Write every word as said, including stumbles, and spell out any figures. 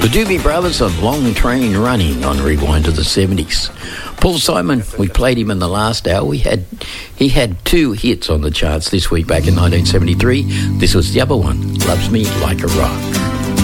The Doobie Brothers on Long Train Running on Rewind to the seventies. Paul Simon, we played him in the last hour. We had He had two hits on the charts this week back in nineteen seventy-three. This was the other one, Loves Me Like a Rock.